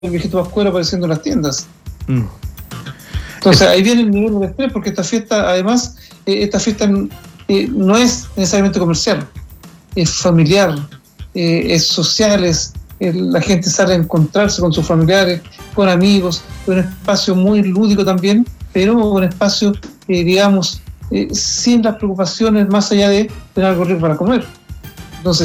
el viejito Pascuero apareciendo en las tiendas. Mm. Entonces ahí viene el nivel de estrés, porque esta fiesta, además, no es necesariamente comercial, es familiar, es social, la gente sale a encontrarse con sus familiares, con amigos, es un espacio muy lúdico también, pero un espacio, digamos, sin las preocupaciones más allá de tener algo rico para comer.